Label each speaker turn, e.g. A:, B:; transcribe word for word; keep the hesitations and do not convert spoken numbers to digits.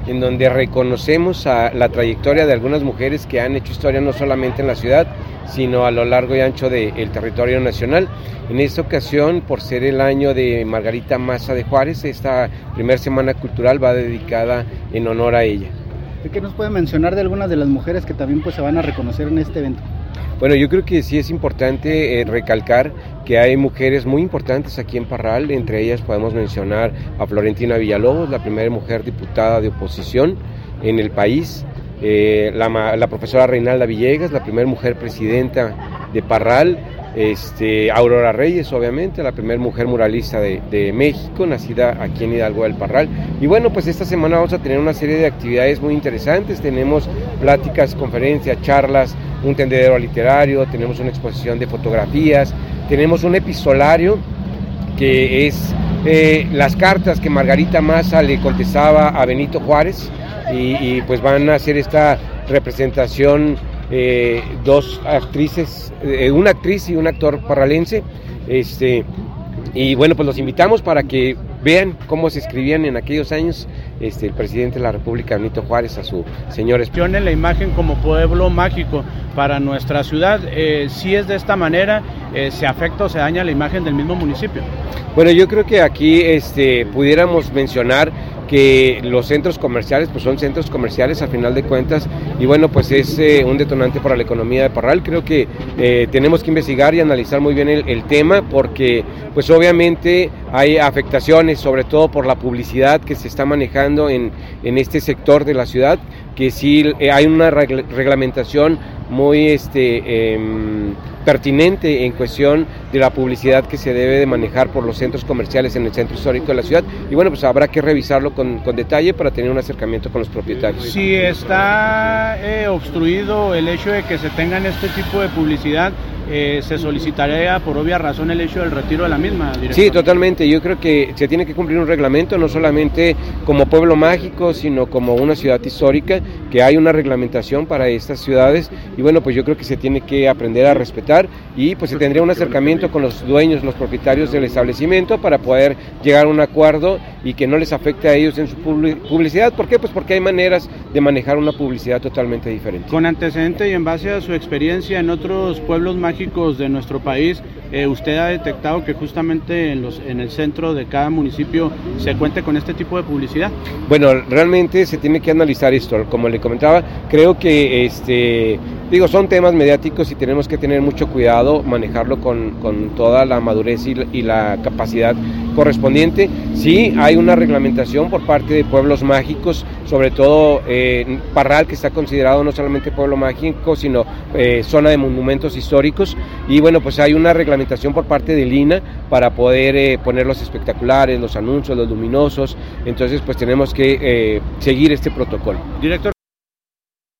A: en donde reconocemos a la trayectoria de algunas mujeres que han hecho historia no solamente en la ciudad, sino a lo largo y ancho del territorio nacional. En esta ocasión, por ser el año de Margarita Maza de Juárez, esta primera semana cultural va dedicada en honor a ella.
B: ¿Qué nos puede mencionar de algunas de las mujeres que también pues se van a reconocer en este evento?
A: Bueno, yo creo que sí es importante eh, recalcar que hay mujeres muy importantes aquí en Parral. Entre ellas podemos mencionar a Florentina Villalobos, la primera mujer diputada de oposición en el país, eh, la, la profesora Reinalda Villegas, la primera mujer presidenta de Parral, este, Aurora Reyes, obviamente, la primera mujer muralista de, de México, nacida aquí en Hidalgo del Parral. Y bueno, pues esta semana vamos a tener una serie de actividades muy interesantes. Tenemos pláticas, conferencias, charlas, un tendedero literario, tenemos una exposición de fotografías, tenemos un epistolario que es eh, las cartas que Margarita Maza le contestaba a Benito Juárez, y, y pues van a hacer esta representación eh, dos actrices, eh, una actriz y un actor parralense, este, y bueno, pues los invitamos para que vean cómo se escribían en aquellos años este, el presidente de la República, Benito Juárez, a su señor esposo.
C: La imagen como pueblo mágico para nuestra ciudad, eh, si es de esta manera, eh, ¿se afecta o se daña la imagen del mismo municipio?
A: Bueno, yo creo que aquí este, pudiéramos mencionar que los centros comerciales pues son centros comerciales a final de cuentas, y bueno, pues es eh, un detonante para la economía de Parral. Creo que eh, tenemos que investigar y analizar muy bien el, el tema, porque pues obviamente hay afectaciones, sobre todo por la publicidad que se está manejando en, en este sector de la ciudad, que sí eh, hay una regl- reglamentación muy este, eh, pertinente en cuestión de la publicidad que se debe de manejar por los centros comerciales en el centro histórico de la ciudad, y bueno, pues habrá que revisarlo con, con detalle para tener un acercamiento con los propietarios.
C: Si está eh, obstruido el hecho de que se tengan este tipo de publicidad, eh, se solicitaría por obvia razón el hecho del retiro de la misma, director.
A: Sí, totalmente. Yo creo que se tiene que cumplir un reglamento, no solamente como pueblo mágico, sino como una ciudad histórica, que hay una reglamentación para estas ciudades, y bueno, pues yo creo que se tiene que aprender a respetar, y pues se tendría un acercamiento con los dueños, los propietarios del establecimiento, para poder llegar a un acuerdo y que no les afecte a ellos en su publicidad. ¿Por qué? Pues porque hay maneras de manejar una publicidad totalmente diferente.
C: Con antecedente y en base a su experiencia en otros pueblos mágicos de nuestro país, eh, ¿usted ha detectado que justamente en, los, en el centro de cada municipio se cuente con este tipo de publicidad?
A: Bueno, realmente se tiene que analizar esto. Como le comentaba, creo que este, digo, son temas mediáticos y tenemos que tener mucho cuidado, manejarlo con, con toda la madurez y la, y la capacidad correspondiente. Sí, hay una reglamentación por parte de pueblos mágicos, sobre todo eh, Parral, que está considerado no solamente pueblo mágico, sino eh, zona de monumentos históricos, y bueno, pues hay una reglamentación por parte del I N A para poder eh, poner los espectaculares, los anuncios, los luminosos. Entonces pues tenemos que eh, seguir este protocolo.
C: Director,